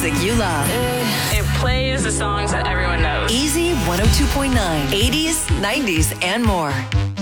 music you love. It plays the songs that everyone knows. Easy 102.9, 80s, 90s, and more.